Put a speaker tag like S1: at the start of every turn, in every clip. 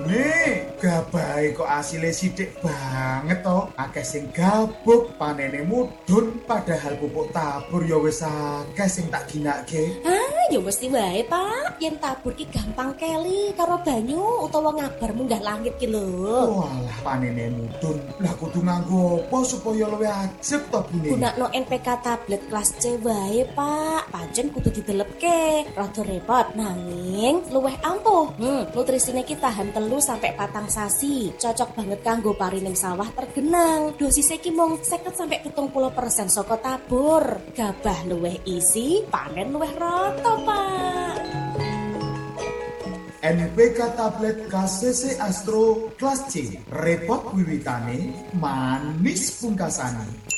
S1: Nih, gabahe kok asile sithik banget to. Akeh sing gabuk, panene mudhun, padahal pupuk tabur ya wis akeh sing tak ginake.
S2: Ya mesti wae, Pak. Yen tabur ki gampang keli karo banyu utawa ngabar munggah langit ki lho.
S1: Walah panene mudhun. Lah kudu nganggo apa supaya luwih ajeg to bune?
S2: Gunakno NPK tablet kelas C wae, Pak. Pancen kudu didelepke. Rada repot nanging luwih ampuh. Nutrisine ki tahan 3 sampai 4 sasi. Cocok banget kanggo pari ning sawah tergenang. Dosisnya ki mung 50 sampai 70% saka tabur. Gabah luwih isi, panen luwih rata, Pak.
S1: NPK tablet KCC Astro kelas C. Repot wiwitane, manis pungkasane.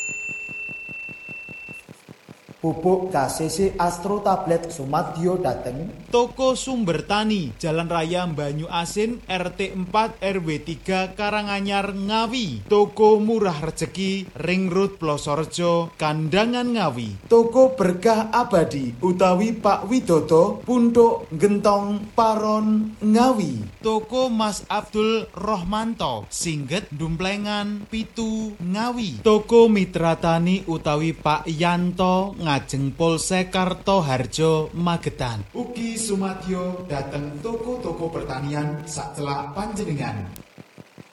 S3: Pupuk KCC Astro Tablet Sumadyo dateng
S4: Toko Sumber Tani, Jalan Raya Banyu Asin, RT 4 RW 3 Karanganyar, Ngawi. Toko Murah Rejeki, Ring Road Plosorejo, Kandangan, Ngawi.
S1: Toko Berkah Abadi utawi Pak Widodo, Punduk Gentong Paron, Ngawi.
S4: Toko Mas Abdul Rohmanto, Singget Dumplengan, Pitu, Ngawi. Toko Mitra Tani utawi Pak Yanto, Ngajeng Polsek Kartoharjo, Magetan.
S1: Ugi Sumadyo dateng toko-toko pertanian sak celak panjenengan.